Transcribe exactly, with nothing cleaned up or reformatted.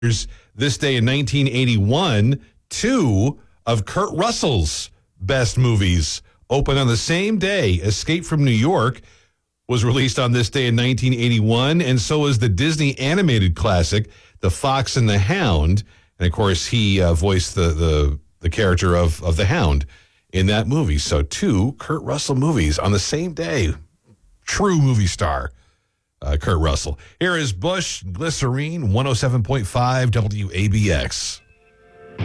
This day in nineteen eighty-one, two of Kurt Russell's best movies open on the same day. Escape from New York was released on this day in nineteen eighty-one, and so was the Disney animated classic, The Fox and the Hound. And, of course, he uh, voiced the, the, the character of, of the Hound in that movie. So two Kurt Russell movies on the same day. True movie star. Uh, Kurt Russell. Here is Bush Glycerine, one oh seven point five W A B X.